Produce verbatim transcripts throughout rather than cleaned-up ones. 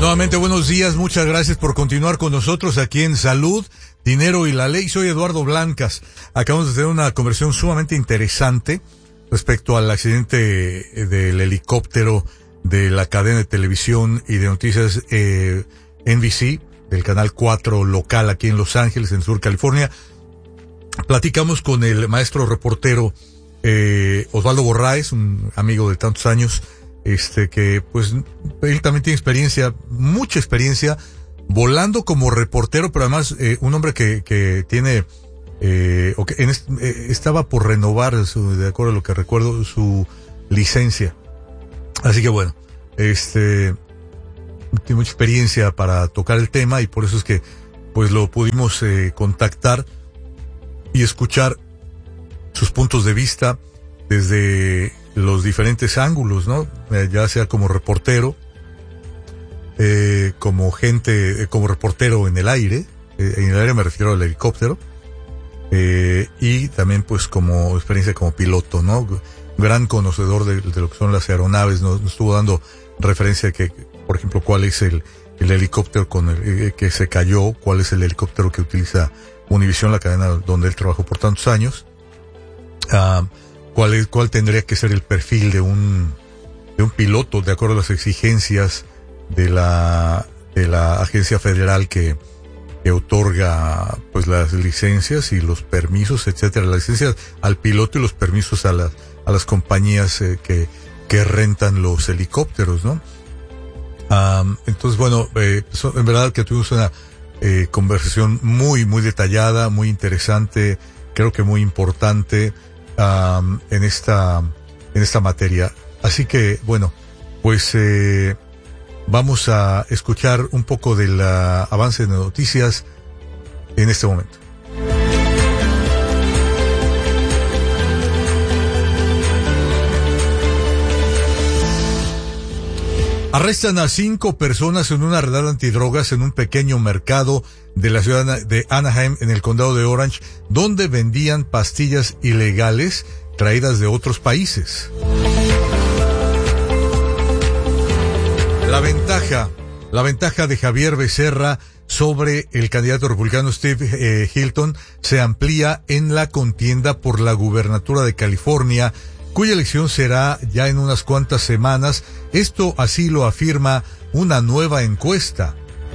Nuevamente buenos días, muchas gracias por continuar con nosotros aquí en Salud, Dinero y la Ley. Soy Eduardo Blancas. Acabamos de tener una conversación sumamente interesante respecto al accidente del helicóptero de la cadena de televisión y de noticias eh, N B C, del canal cuatro local aquí en Los Ángeles, en Sur California. Platicamos con el maestro reportero eh, Osvaldo Borraes, un amigo de tantos años, este que pues él también tiene experiencia, mucha experiencia volando como reportero, pero además eh, un hombre que que tiene eh, o que en est, eh, estaba por renovar su, de acuerdo a lo que recuerdo, su licencia. Así que bueno, este tiene mucha experiencia para tocar el tema y por eso es que pues lo pudimos eh, contactar y escuchar sus puntos de vista desde los diferentes ángulos, ¿no? Eh, ya sea como reportero, eh, como gente, eh, como reportero en el aire, eh, en el aire me refiero al helicóptero, eh, y también pues como experiencia como piloto, ¿no? Gran conocedor de, de lo que son las aeronaves, nos, nos estuvo dando referencia que, por ejemplo, cuál es el, el helicóptero con el eh, que se cayó, cuál es el helicóptero que utiliza Univision, la cadena donde él trabajó por tantos años. Ah, uh, cuál es, cuál tendría que ser el perfil de un de un piloto de acuerdo a las exigencias de la de la agencia federal que, que otorga pues las licencias y los permisos, etcétera, las licencias al piloto y los permisos a las a las compañías eh, que que rentan los helicópteros, ¿no? Um, entonces bueno, eh, so, en verdad que tuvimos una eh, conversación muy muy detallada, muy interesante, creo que muy importante. Um, en esta en esta materia. Así que, bueno, pues eh, vamos a escuchar un poco del uh, avance de noticias en este momento. Arrestan a cinco personas en una redada antidrogas en un pequeño mercado de la ciudad de Anaheim, en el condado de Orange, donde vendían pastillas ilegales traídas de otros países. La ventaja, la ventaja de Javier Becerra sobre el candidato republicano Steve eh, Hilton se amplía en la contienda por la gubernatura de California, cuya elección será ya en unas cuantas semanas. Esto así lo afirma una nueva encuesta.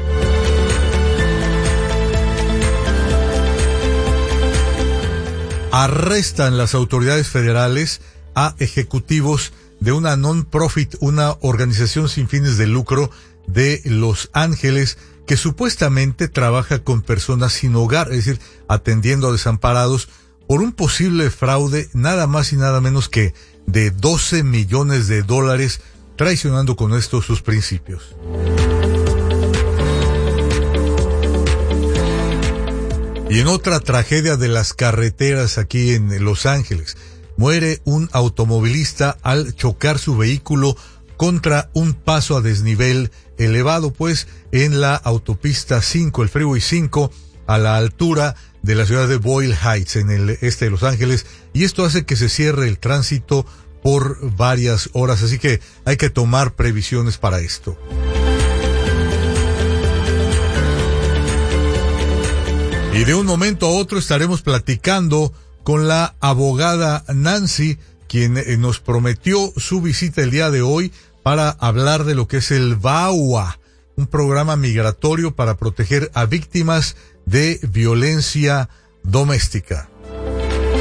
Arrestan las autoridades federales a ejecutivos de una non-profit, una organización sin fines de lucro de Los Ángeles, que supuestamente trabaja con personas sin hogar, es decir, atendiendo a desamparados, por un posible fraude nada más y nada menos que de doce millones de dólares, traicionando con esto sus principios. Y en otra tragedia de las carreteras aquí en Los Ángeles, muere un automovilista al chocar su vehículo contra un paso a desnivel elevado, pues, en la autopista cinco, el Freeway cinco, a la altura de la ciudad de Boyle Heights, en el este de Los Ángeles, y esto hace que se cierre el tránsito por varias horas, así que hay que tomar previsiones para esto. Y de un momento a otro estaremos platicando con la abogada Nancy, quien nos prometió su visita el día de hoy para hablar de lo que es el V A W A, un programa migratorio para proteger a víctimas de violencia doméstica.